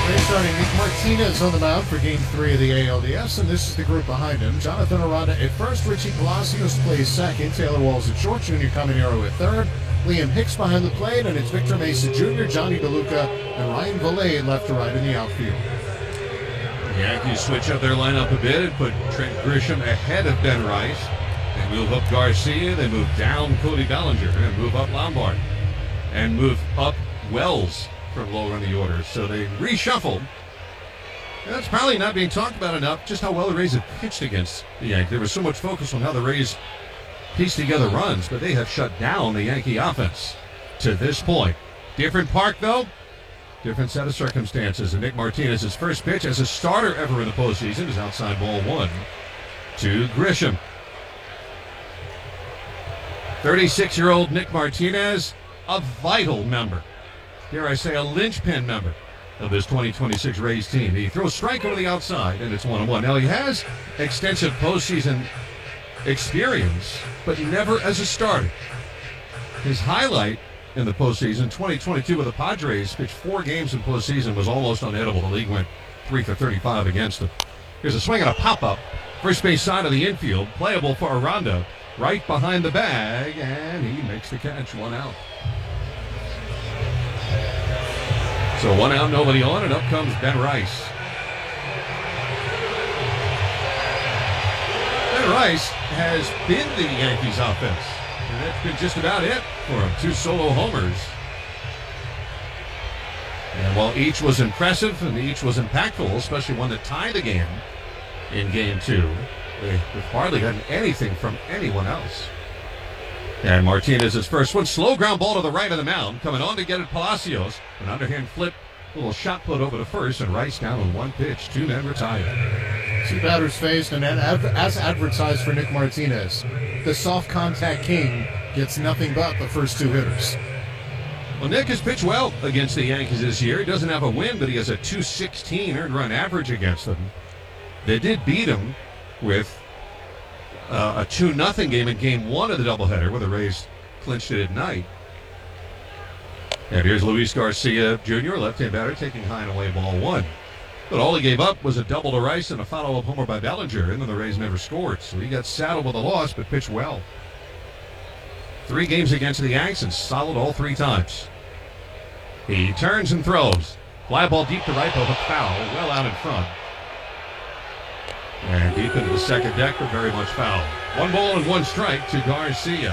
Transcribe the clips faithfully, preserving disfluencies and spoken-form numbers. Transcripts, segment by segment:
They're starting Nick Martinez on the mound for Game three of the A L D S, and this is the group behind him. Jonathan Aranda at first, Richie Palacios plays second, Taylor Walls at short, Junior Caminero at third, Liam Hicks behind the plate, and it's Victor Mesa Junior, Johnny DeLuca, and Ryan Valet left to right in the outfield. The Yankees switch up their lineup a bit and put Trent Grisham ahead of Ben Rice. They move up Garcia, they move down Cody Bellinger, and move up Lombard, and move up Wells from lower in the order. So they reshuffled. And that's probably not being talked about enough, just how well the Rays have pitched against the Yankees. There was so much focus on how the Rays piece together runs, but they have shut down the Yankee offense to this point. Different park, though. Different set of circumstances. And Nick Martinez's first pitch as a starter ever in the postseason is outside ball one to Grisham. thirty-six-year-old Nick Martinez, a vital member, dare I say a linchpin member of this twenty twenty-six Rays team. He throws strike over the outside, and it's one and one. Now, he has extensive postseason experience, but never as a starter. His highlight in the postseason, twenty twenty-two with the Padres, pitched four games in postseason, was almost unhittable. The league went three for thirty-five against him. Here's a swing and a pop-up. First base side of the infield, playable for Aranda. Right behind the bag, and he makes the catch, one out. So one out, nobody on, and up comes Ben Rice. Ben Rice has been the Yankees' offense, and that's been just about it for him. Two solo homers. And while each was impressive and each was impactful, especially one that tied the game in Game two, they've hardly gotten anything from anyone else. And Martinez's first one, slow ground ball to the right of the mound, coming on to get it Palacios. An underhand flip, little shot put over to first, and Rice down on one pitch. Two men retired. Two batters faced, and as advertised for Nick Martinez, the soft contact king gets nothing but the first two hitters. Well, Nick has pitched well against the Yankees this year. He doesn't have a win, but he has a two sixteen earned run average against them. They did beat him with uh, a two nothing game in game one of the doubleheader where the Rays clinched it at night. And here's Luis Garcia Junior, left-hand batter, taking high and away ball one. But all he gave up was a double to Rice and a follow-up homer by Bellinger, and then the Rays never scored. So he got saddled with a loss, but pitched well. Three games against the Yanks and solid all three times. He turns and throws. Fly ball deep to right, but foul, well out in front. And deep into the second deck, but very much foul. One ball and one strike to Garcia.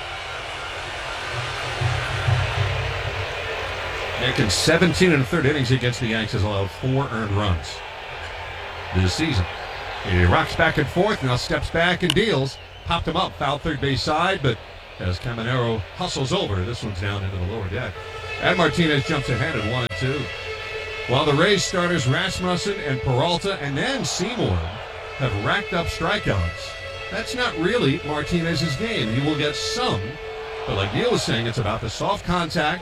Nick in seventeen and a third innings against the Yanks has allowed four earned runs this season. He rocks back and forth, now steps back and deals. Popped him up, foul third base side, but as Caminero hustles over, this one's down into the lower deck. And Martinez jumps ahead at one and two. While the Rays starters Rasmussen and Peralta and then Seymour have racked up strikeouts, that's not really Martinez's game. He will get some, but like Neil was saying, it's about the soft contact.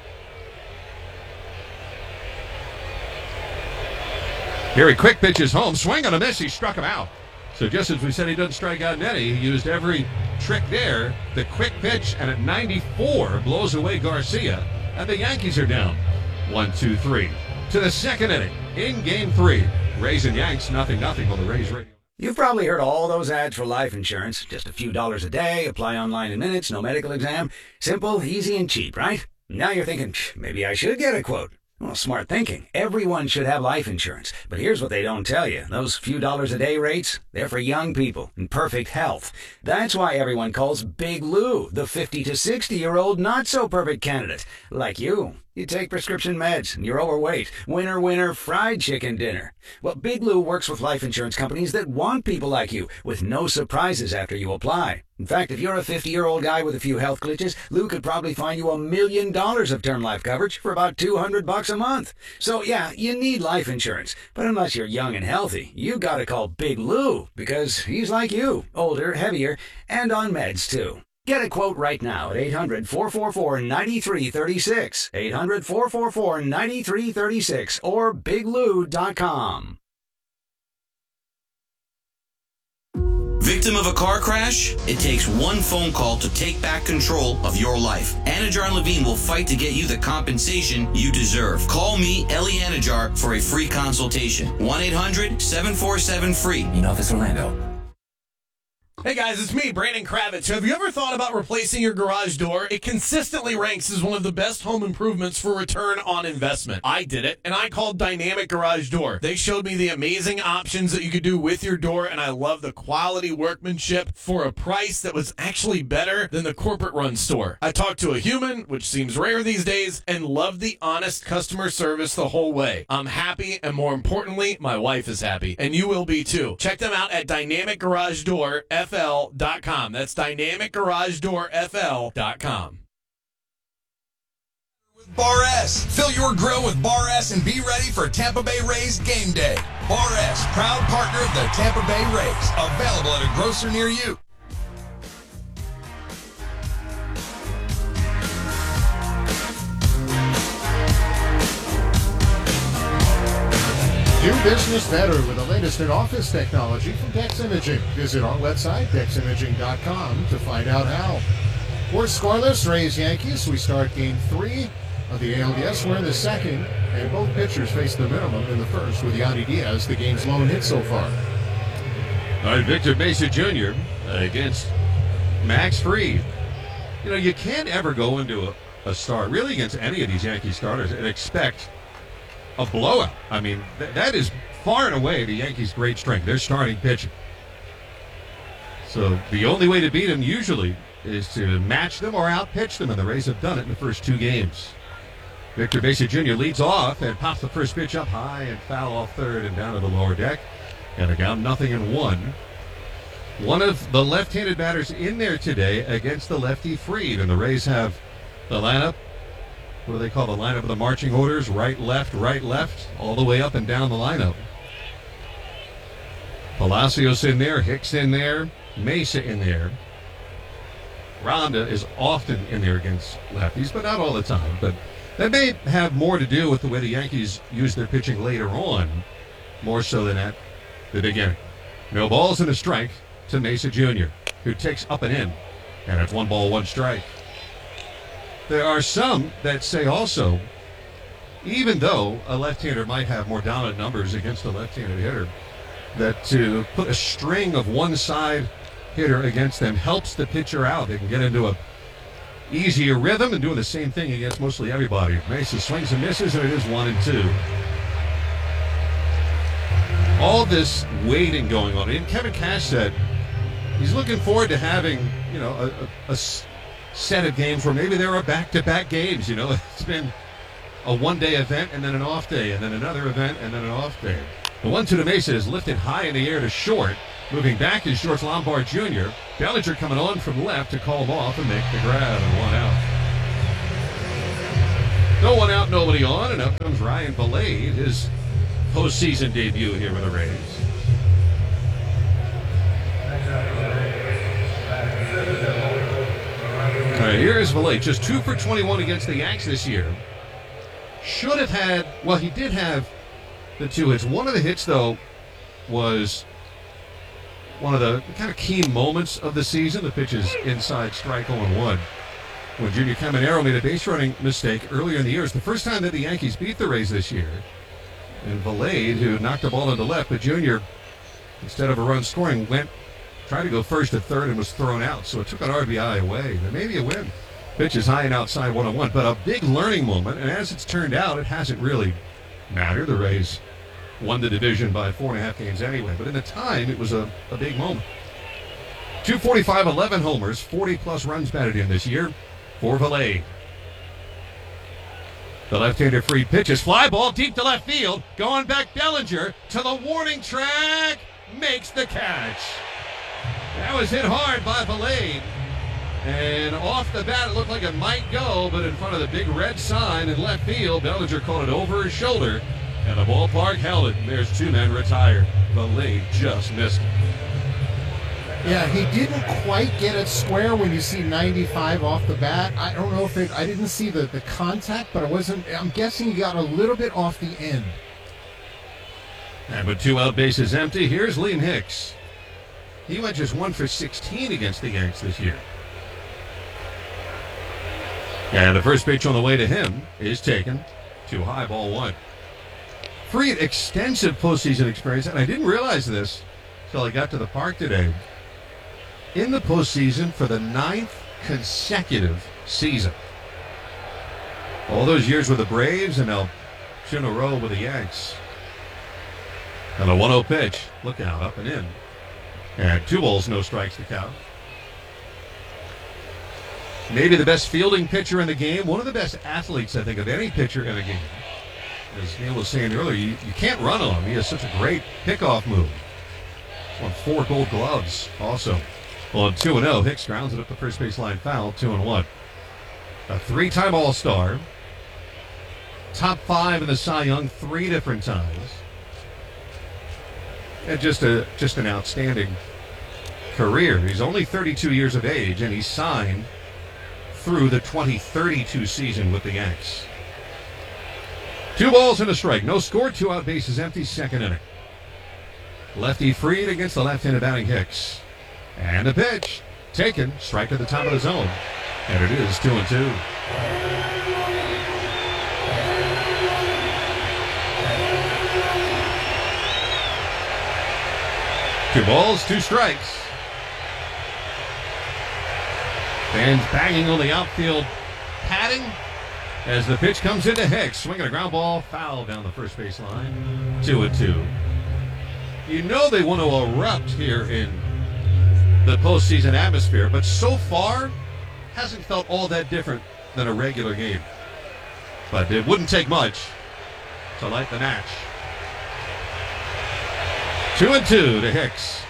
Here he quick pitches home, swing on a miss, he struck him out. So just as we said he doesn't strike out Nettie, he used every trick there. The quick pitch, and at ninety-four blows away Garcia, and the Yankees are down one two three. To the second inning in game three. Rays and Yanks, nothing, nothing on the Rays radio. You've probably heard all those ads for life insurance. Just a few dollars a day, apply online in minutes, no medical exam. Simple, easy, and cheap, right? Now you're thinking, maybe I should get a quote. Well, smart thinking. Everyone should have life insurance. But here's what they don't tell you. Those few dollars a day rates, they're for young people in perfect health. That's why everyone calls Big Lou the fifty to sixty-year-old not-so-perfect candidate. Like you. You take prescription meds, and you're overweight. Winner, winner, fried chicken dinner. Well, Big Lou works with life insurance companies that want people like you, with no surprises after you apply. In fact, if you're a fifty-year-old guy with a few health glitches, Lou could probably find you a million dollars of term life coverage for about two hundred bucks a month. So yeah, you need life insurance. But unless you're young and healthy, you gotta call Big Lou, because he's like you, older, heavier, and on meds too. Get a quote right now at eight hundred, four four four, nine three three six, eight hundred, four four four, nine three three six, or big lou dot com. Victim of a car crash? It takes one phone call to take back control of your life. Anajar and Levine will fight to get you the compensation you deserve. Call me, Ellie Anajar, for a free consultation. one eight hundred seven four seven free. In Office Orlando. Hey guys, it's me, Brandon Kravitz. Have you ever thought about replacing your garage door? It consistently ranks as one of the best home improvements for return on investment. I did it, and I called Dynamic Garage Door. They showed me the amazing options that you could do with your door, and I love the quality workmanship for a price that was actually better than the corporate-run store. I talked to a human, which seems rare these days, and loved the honest customer service the whole way. I'm happy, and more importantly, my wife is happy, and you will be too. Check them out at Dynamic Garage Door F L dot com. That's Dynamic Garage Door F L dot com. Bar S. Fill your grill with Bar S and be ready for Tampa Bay Rays game day. Bar S, proud partner of the Tampa Bay Rays. Available at a grocer near you. Do business better with the latest in office technology from Dex Imaging. Visit our website, dex imaging dot com, to find out how. We're scoreless, Rays Yankees. We start game three of the A L D S. We're in the second, and both pitchers face the minimum in the first with Yandy Diaz, the game's lone hit so far. All right, Victor Mesa Junior against Max Fried. You know, you can't ever go into a, a start, really against any of these Yankee starters, and expect a blowout. I mean, th- that is far and away the Yankees' great strength. They're starting pitching. So the only way to beat them usually is to match them or outpitch them, and the Rays have done it in the first two games. Victor Mesa Junior leads off and pops the first pitch up high and foul off third and down to the lower deck. And a down nothing and one. One of the left-handed batters in there today against the lefty Fried, and the Rays have the lineup. What do they call the lineup of the marching orders? Right, left, right, left, all the way up and down the lineup. Palacios in there, Hicks in there, Mesa in there. Ronda is often in there against lefties, but not all the time. But that may have more to do with the way the Yankees use their pitching later on, more so than at the beginning. No balls and a strike to Mesa Junior, who takes up and in, and it's one ball, one strike. There are some that say also, even though a left-hander might have more dominant numbers against a left-handed hitter, that to put a string of one-side hitter against them helps the pitcher out. They can get into a easier rhythm and doing the same thing against mostly everybody. Mesa swings and misses, and it is one and two. All this waiting going on. And Kevin Cash said he's looking forward to having, you know, a, a, a set of games where maybe there are back-to-back games. You know, it's been a one-day event and then an off day, and then another event and then an off day. The one two to Mesa is lifted high in the air to short. Moving back is George Lombard Junior Bellinger coming on from left to call him off and make the grab, and one out. No one out, nobody on, and up comes Ryan Valade, his postseason debut here with the Rays. All right, here's Valade, just two for twenty-one against the Yanks this year. Should have had, well, he did have the two hits. One of the hits, though, was one of the kind of key moments of the season. The pitch is inside strike oh one. When Junior Caminero made a base running mistake earlier in the year. It's the first time that the Yankees beat the Rays this year. And Valade, who knocked the ball into left, but Junior, instead of a run scoring, went, tried to go first to third and was thrown out. So it took an R B I away. But maybe a win. Pitch is high and outside one oh one. But a big learning moment. And as it's turned out, it hasn't really mattered. The Rays won the division by four and a half games anyway. But in the time, it was a, a big moment. two forty-five, eleven homers, forty-plus runs batted in this year for Valade. The left-hander free pitches. Fly ball deep to left field. Going back Bellinger to the warning track. Makes the catch. That was hit hard by Valade. And off the bat, it looked like it might go, but in front of the big red sign in left field, Bellinger caught it over his shoulder. And the ballpark held it. There's two men retired. Valade just missed it. Yeah, he didn't quite get it square when you see ninety-five off the bat. I don't know if it, I didn't see the, the contact, but I wasn't, I'm guessing he got a little bit off the end. And with two out bases empty, here's Liam Hicks. He went just one for sixteen against the Yanks this year. And the first pitch on the way to him is taken. Too high, ball one. Fried, extensive postseason experience, and I didn't realize this until I got to the park today. In the postseason for the ninth consecutive season. All those years with the Braves, and now two in a row with the Yanks. And a one oh pitch. Look out, up and in. And two balls, no strikes to count. Maybe the best fielding pitcher in the game. One of the best athletes, I think, of any pitcher in a game. As Neil was saying earlier, you, you can't run on him. He has such a great pickoff move. He's won four gold gloves also. On two and oh, Hicks grounds it up the first baseline foul, two and one. A three-time All-Star. Top five in the Cy Young three different times. And just a just an outstanding career. He's only thirty-two years of age, and he signed through the twenty thirty-two season with the Yanks. Two balls and a strike. No score, two out, bases empty, second inning. Lefty Fried against the left-handed batting Hicks. And a pitch. Taken. Strike at the top of the zone. And it is two and two. Two balls, two strikes. Fans banging on the outfield padding as the pitch comes into Hicks. Swinging a ground ball, foul down the first base line. Two and two. You know they want to erupt here in the postseason atmosphere, but so far hasn't felt all that different than a regular game. But it wouldn't take much to light the match. Two and two to Hicks.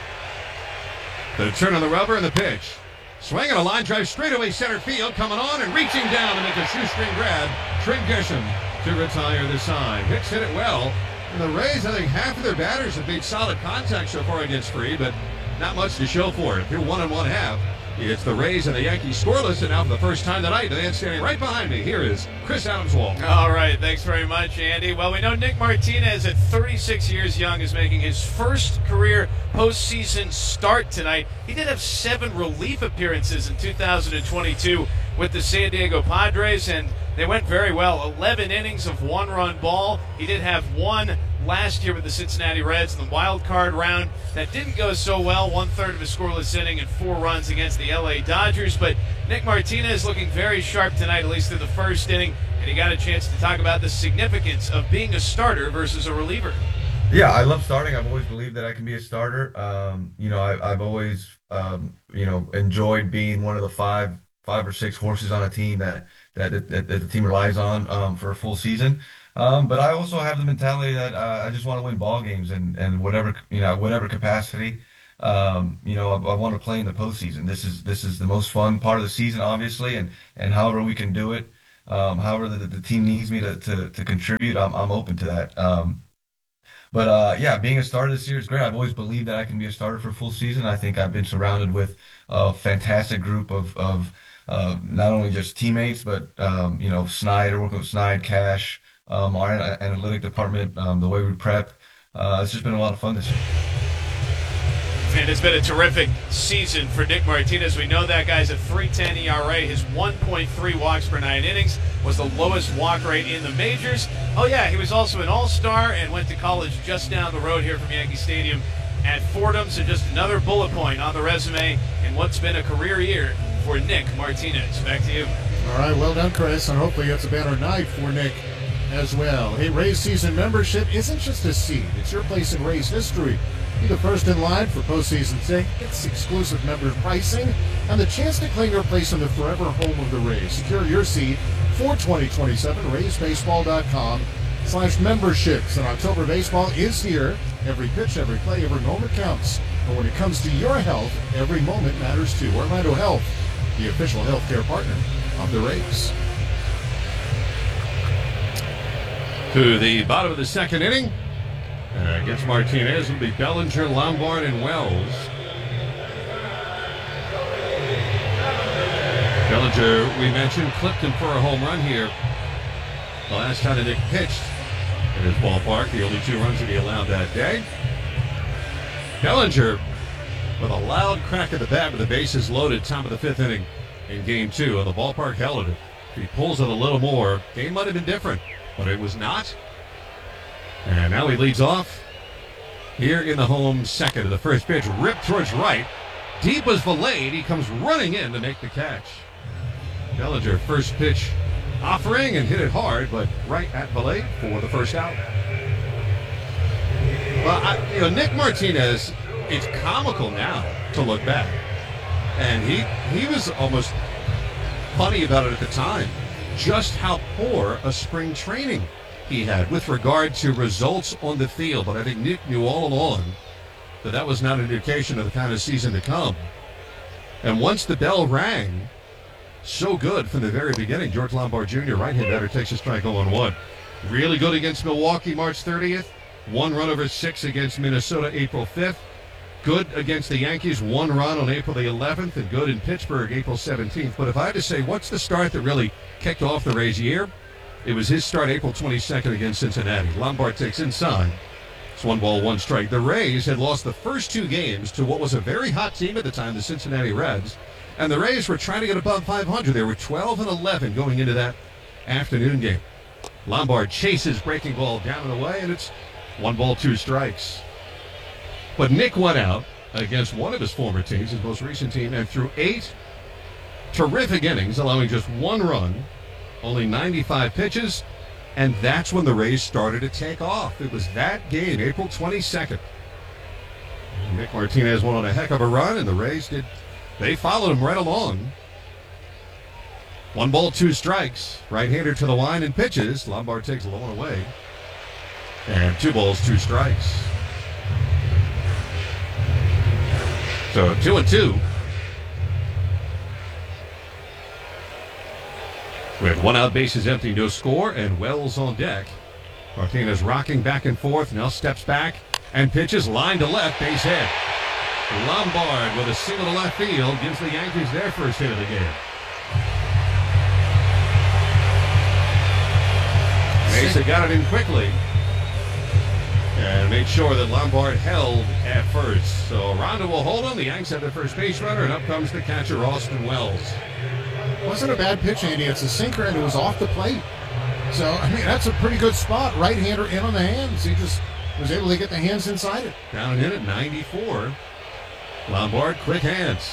The turn on the rubber and the pitch. Swinging a line drive straightaway center field, coming on and reaching down to make a shoestring grab. Trent Grisham to retire the side. Hicks hit it well. And the Rays, I think half of their batters have made solid contact so far against Fried, but not much to show for it. They're one and one half. It's the Rays and the Yankees scoreless, and now for the first time tonight, the man standing right behind me. Here is Chris Adams-Wall. All right, thanks very much, Andy. Well, we know Nick Martinez, at thirty-six years young, is making his first career postseason start tonight. He did have seven relief appearances in two thousand twenty-two with the San Diego Padres, and they went very well. eleven innings of one-run ball. He did have one last year with the Cincinnati Reds in the wild card round. That didn't go so well. One-third of a scoreless inning and four runs against the L A Dodgers. But Nick Martinez looking very sharp tonight, at least through the first inning. And he got a chance to talk about the significance of being a starter versus a reliever. Yeah, I love starting. I've always believed that I can be a starter. Um, you know, I, I've always, um, you know, enjoyed being one of the five, five or six horses on a team that that, that, that the team relies on um, for a full season. Um, but I also have the mentality that uh, I just want to win ball games and, and whatever you know whatever capacity. Um, you know, I, I want to play in the postseason. This is this is the most fun part of the season, obviously, and, and however we can do it, um, however the, the team needs me to, to, to contribute, I'm I'm open to that. Um, but uh, yeah, being a starter this year is great. I've always believed that I can be a starter for a full season. I think I've been surrounded with a fantastic group of of uh, not only just teammates, but um, you know, Snyder, working with Snyder, Cash. Um, our analytic department, um, the way we prep, uh, it's just been a lot of fun this year. And it's been a terrific season for Nick Martinez. We know that guy's a three ten E R A. His one point three walks per nine innings was the lowest walk rate in the majors. Oh yeah, he was also an all-star and went to college just down the road here from Yankee Stadium at Fordham. So just another bullet point on the resume in what's been a career year for Nick Martinez. Back to you. All right, well done, Chris, and hopefully it's a better night for Nick as well. Hey, Rays season membership isn't just a seat. It's your place in Rays history. Be the first in line for postseason tickets, exclusive member pricing, and the chance to claim your place in the forever home of the Rays. Secure your seat for twenty twenty-seven. Rays Baseball dot com slash memberships. And October baseball is here. Every pitch, every play, every moment counts. But when it comes to your health, every moment matters too. Orlando Health, the official healthcare partner of the Rays. To the bottom of the second inning. Uh, against Martinez will be Bellinger, Lombard, and Wells. Bellinger, we mentioned, clipped him for a home run here. The last time that Nick pitched in his ballpark, the only two runs that he allowed that day. Bellinger with a loud crack at the bat with the bases loaded, top of the fifth inning in game two. And the ballpark held it. If he pulls it a little more, game might have been different, but it was not. And now he leads off here in the home second. Of the first pitch ripped towards right. Deep was Valade. He comes running in to make the catch. Bellinger, first pitch offering and hit it hard, but right at Valade for the first out. Well, I, you know, Nick Martinez, it's comical now to look back. And he he was almost funny about it at the time, just how poor a spring training he had with regard to results on the field. But I think Nick knew all along that that was not an indication of the kind of season to come. And once the bell rang, so good from the very beginning. George Lombard Junior, right-hand batter, takes a strike oh one. Really good against Milwaukee March thirtieth. One run over six against Minnesota April fifth. Good against the Yankees, one run on April the eleventh, and good in Pittsburgh April seventeenth. But if I had to say what's the start that really kicked off the Rays' year, it was his start April twenty-second against Cincinnati. Lombard takes inside. It's one ball, one strike. The Rays had lost the first two games to what was a very hot team at the time, the Cincinnati Reds. And the Rays were trying to get above five hundred. They were twelve and eleven going into that afternoon game. Lombard chases breaking ball down and away, and it's one ball, two strikes. But Nick went out against one of his former teams, his most recent team, and threw eight terrific innings, allowing just one run, only ninety-five pitches, and that's when the Rays started to take off. It was that game, April twenty-second. Nick Martinez went on a heck of a run, and the Rays did. They followed him right along. One ball, two strikes. Right-hander to the line and pitches. Lombard takes low and away. And two balls, two strikes. So two and two. With one out, bases empty, no score, and Wells on deck. Martinez rocking back and forth, now steps back and pitches line to left, base hit. Lombard with a single to left field gives the Yankees their first hit of the game. Mesa got it in quickly and made sure that Lombard held at first. So Aranda will hold him. The Yanks have their first base runner, and up comes the catcher, Austin Wells. Wasn't a bad pitch, Andy. It's a sinker, and it was off the plate. So, I mean, that's a pretty good spot. Right-hander in on the hands. He just was able to get the hands inside it. Down and in at ninety-four. Lombard, quick hands.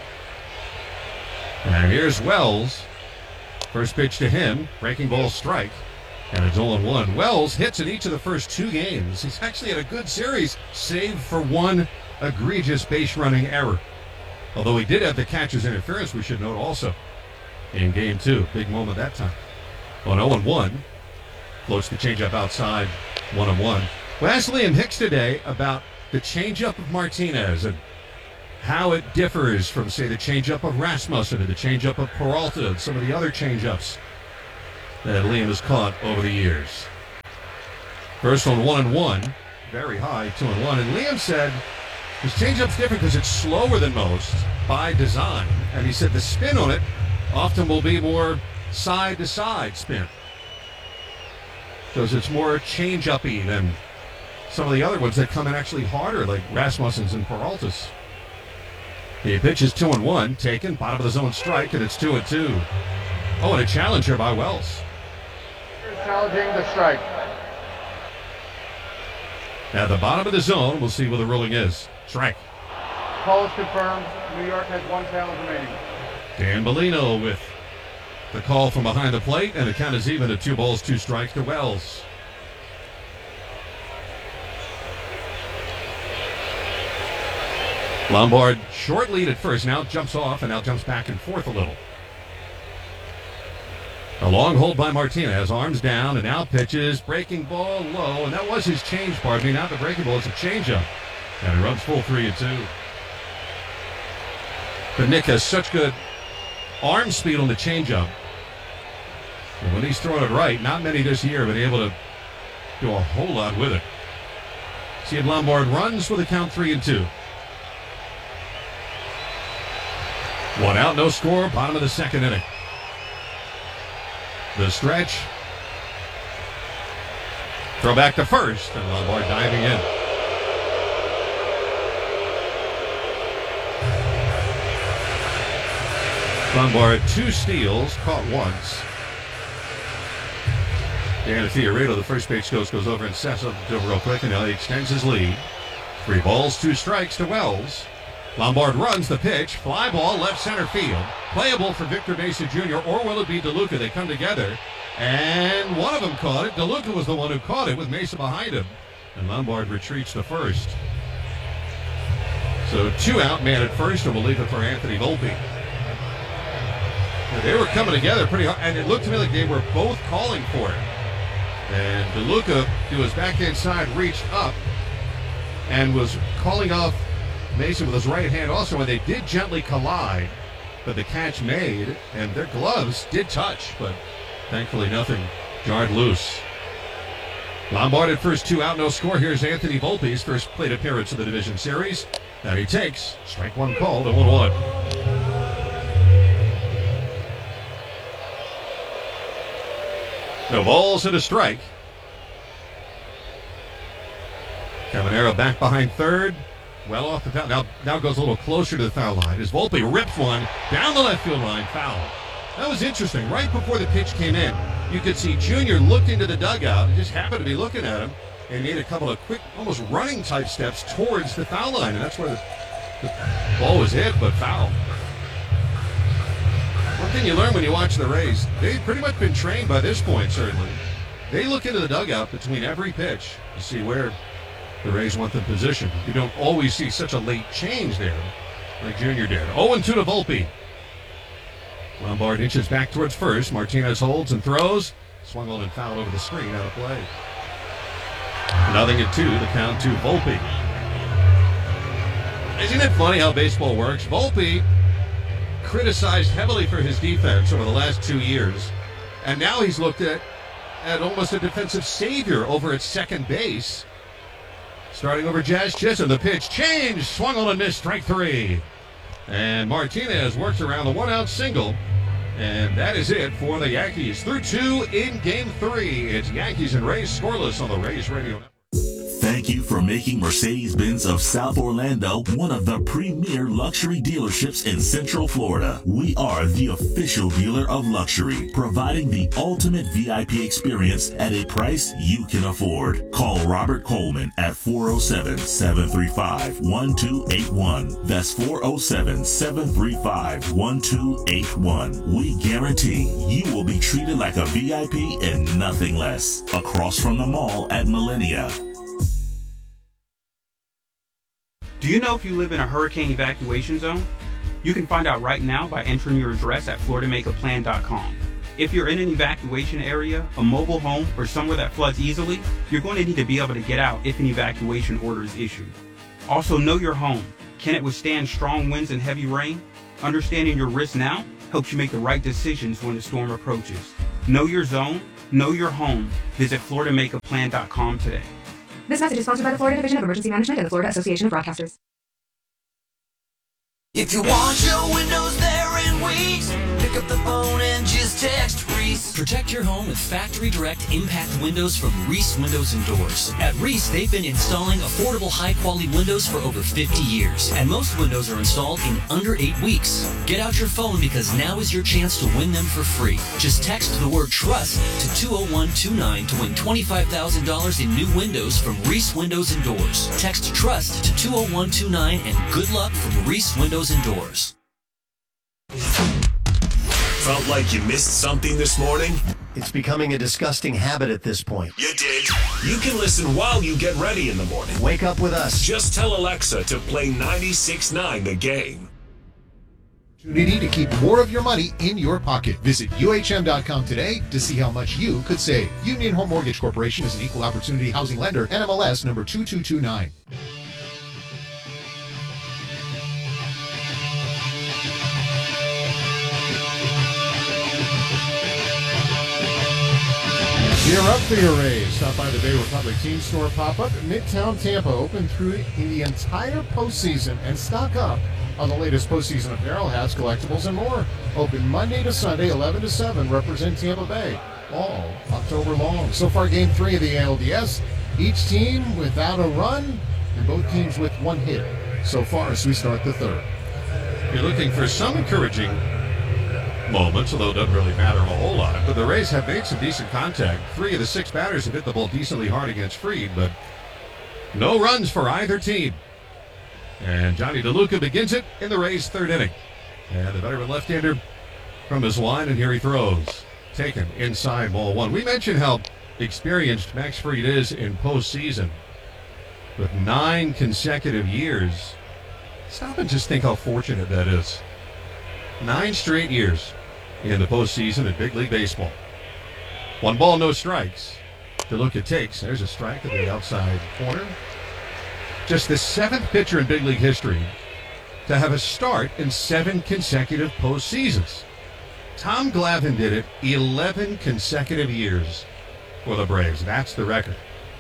And here's Wells. First pitch to him, breaking ball strike. And it's oh one. Wells hits in each of the first two games. He's actually had a good series, save for one egregious base running error. Although he did have the catcher's interference, we should note also, in game two. Big moment that time. On oh one, floats the changeup outside, one and one. We asked Liam Hicks today about the changeup of Martinez and how it differs from, say, the changeup of Rasmussen and the changeup of Peralta and some of the other changeups that Liam has caught over the years. First on one and one, very high, two and one. And Liam said his changeup's different because it's slower than most by design. And he said the spin on it often will be more side-to-side spin, because it's more change-uppy than some of the other ones that come in actually harder, like Rasmussen's and Peralta's. He pitches two and one, taken, bottom of the zone strike, and it's two and two. Oh, and a challenge here by Wells. Challenging the strike. At the bottom of the zone, we'll see where the ruling is. Strike. Call is confirmed. New York has one challenge remaining. Dan Bellino with the call from behind the plate, and the count is even at two balls, two strikes to Wells. Lombard short lead at first, now jumps off and now jumps back and forth a little. A long hold by Martinez, arms down and now pitches, breaking ball low, and that was his change, pardon me, not the breaking ball, it's a changeup. And he runs full three and two. But Nick has such good arm speed on the changeup. And when he's throwing it right, not many this year have been able to do a whole lot with it. See if Lombard runs with a count three and two. One out, no score, bottom of the second inning. The stretch. Throw back to first, and Lombard diving in. Lombard, two steals, caught once. Dan Fiorito, the first base coach, goes over and sets up to real quick, and now he extends his lead. Three balls, two strikes to Wells. Lombard runs the pitch, fly ball, left center field. Playable for Victor Mesa Junior, or will it be DeLuca? They come together, and one of them caught it. DeLuca was the one who caught it with Mesa behind him, and Lombard retreats to first. So two out, man at first, and we'll leave it for Anthony Volpe. They were coming together pretty hard, and it looked to me like they were both calling for it. And DeLuca, to his backhand side, reached up and was calling off Mason with his right hand also, when they did gently collide, but the catch made, and their gloves did touch, but thankfully nothing jarred loose. Lombard at first, two out, no score. Here's Anthony Volpe's first plate appearance of the division series. That he takes. Strike one called, and one one. No balls and a strike. Caminero back behind third. Well off the foul. Now, now goes a little closer to the foul line as Volpe rips one down the left field line. Foul. That was interesting. Right before the pitch came in, you could see Junior looked into the dugout and just happened to be looking at him and made a couple of quick, almost running type steps towards the foul line. And that's where the, the ball was hit, but foul. One thing you learn when you watch the Rays, they've pretty much been trained by this point, certainly. They look into the dugout between every pitch to see where the Rays want them positioned. You don't always see such a late change there like Junior did. oh and two to Volpe. Lombard inches back towards first. Martinez holds and throws. Swung on and fouled over the screen, out of play. Nothing at two, the count to Volpe. Isn't it funny how baseball works? Volpe criticized heavily for his defense over the last two years, and now he's looked at at almost a defensive savior over at second base. Starting over Jazz Chisholm, the pitch changed, swung on and missed, strike three. And Martinez works around the one-out single, and that is it for the Yankees. Through two in game three, it's Yankees and Rays scoreless on the Rays Radio Network. Thank you for making Mercedes-Benz of South Orlando one of the premier luxury dealerships in Central Florida. We are the official dealer of luxury, providing the ultimate V I P experience at a price you can afford. Call Robert Coleman at four oh seven, seven three five, one two eight one. That's four oh seven, seven three five, one two eight one. We guarantee you will be treated like a V I P and nothing less. Across from the mall at Millennia. Do you know if you live in a hurricane evacuation zone? You can find out right now by entering your address at florida make a plan dot com. If you're in an evacuation area, a mobile home, or somewhere that floods easily, you're going to need to be able to get out if an evacuation order is issued. Also, know your home. Can it withstand strong winds and heavy rain? Understanding your risk now helps you make the right decisions when the storm approaches. Know your zone, know your home. Visit florida make a plan dot com today. This message is sponsored by the Florida Division of Emergency Management and the Florida Association of Broadcasters. If you want your windows there in weeks, pick up the phone and just text Reese. Protect your home with factory direct impact windows from Reese Windows and Doors. At Reese, they've been installing affordable, high-quality windows for over fifty years, and most windows are installed in under eight weeks. Get out your phone because now is your chance to win them for free. Just text the word TRUST to two oh one two nine to win twenty-five thousand dollars in new windows from Reese Windows and Doors. Text TRUST to two oh one two nine and good luck from Reese Windows and Doors. Felt like you missed something this morning? It's becoming a disgusting habit at this point. You did. You can listen while you get ready in the morning. Wake up with us. Just tell Alexa to play ninety-six point nine The Game. Opportunity to keep more of your money in your pocket. Visit U H M dot com today to see how much you could save. Union Home Mortgage Corporation is an equal opportunity housing lender. N M L S number two two two nine. Gear up for your Rays. Stop by the Bay Republic Team Store pop-up at Midtown Tampa. Open through in the entire postseason and stock up on the latest postseason apparel, hats, collectibles, and more. Open Monday to Sunday, eleven to seven. Represent Tampa Bay all October long. So far, game three of the A L D S. Each team without a run and both teams with one hit so far as we start the third. You're looking for some encouraging moments, although it doesn't really matter a whole lot. But the Rays have made some decent contact. Three of the six batters have hit the ball decently hard against Fried, but no runs for either team. And Johnny DeLuca begins it in the Rays' third inning. And the veteran left-hander from his line, and here he throws. Taken inside, ball one. We mentioned how experienced Max Fried is in postseason. With nine consecutive years. Stop and just think how fortunate that is. Nine straight years in the postseason in Big League Baseball. One ball, no strikes. DeLuca takes. There's a strike at the outside corner. Just the seventh pitcher in Big League history to have a start in seven consecutive postseasons. Tom Glavine did it eleven consecutive years for the Braves. That's the record.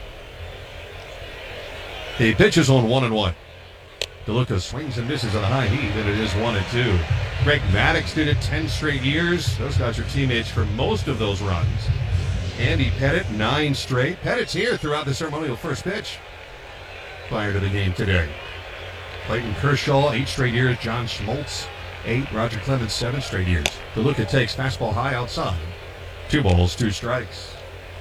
He pitches on one and one. DeLuca swings and misses on a high heat, and it is one and two. Greg Maddux did it ten straight years. Those guys are teammates for most of those runs. Andy Pettit, nine straight. Pettit's here throughout the ceremonial first pitch prior to the game today. Clayton Kershaw, eight straight years. John Schmaltz, eight. Roger Clemens, seven straight years. DeLuca takes fastball high outside. Two balls, two strikes.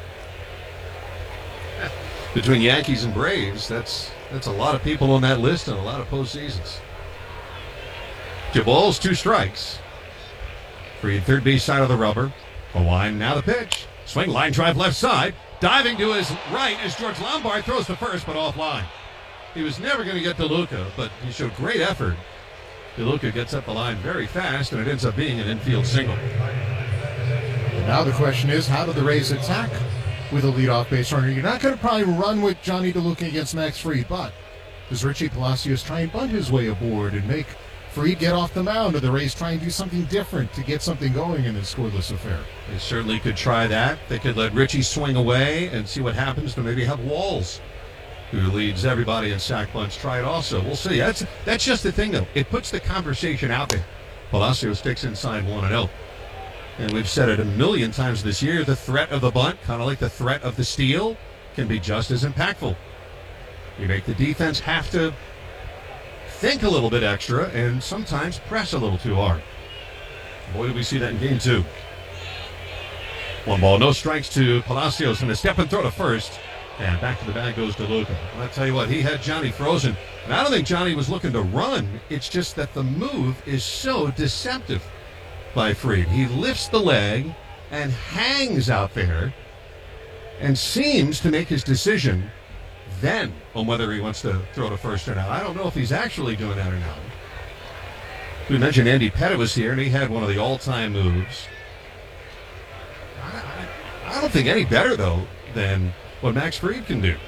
Between Yankees and Braves, that's that's a lot of people on that list and a lot of postseasons. Two balls, two strikes. Fried, third base side of the rubber. Hawaiian, now the pitch. Swing, line drive left side. Diving to his right as George Lombard throws to first, but offline. He was never going to get DeLuca, but he showed great effort. DeLuca gets up the line very fast, and it ends up being an infield single. And now the question is, how do the Rays attack with a leadoff base runner? You're not going to probably run with Johnny DeLuca against Max Fried, but does Richie Palacios try and bunt his way aboard and make Fried get off the mound, or the Rays try and do something different to get something going in this scoreless affair? They certainly could try that. They could let Richie swing away and see what happens to maybe have Walls, who leads everybody in sack bunts, try it also. We'll see. That's that's just the thing, though. It puts the conversation out there. Palacios sticks inside one and oh. And we've said it a million times this year, the threat of the bunt, kind of like the threat of the steal, can be just as impactful. You make the defense have to think a little bit extra and sometimes press a little too hard. Boy, did we see that in game two. One ball, no strikes to Palacios, and a step and throw to first. And back to the bag goes DeLuca. And I'll tell you what, he had Johnny frozen. And I don't think Johnny was looking to run. It's just that the move is so deceptive by Fried. He lifts the leg and hangs out there and seems to make his decision then on whether he wants to throw to first or not. I don't know if he's actually doing that or not. We mentioned Andy Pettit was here, and he had one of the all-time moves. I, I, I don't think any better, though, than what Max Fried can do.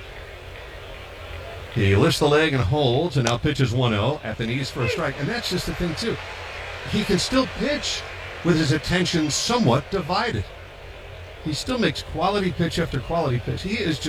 He lifts the leg and holds, and now pitches one oh at the knees for a strike. And that's just the thing, too. He can still pitch with his attention somewhat divided. He still makes quality pitch after quality pitch. He is just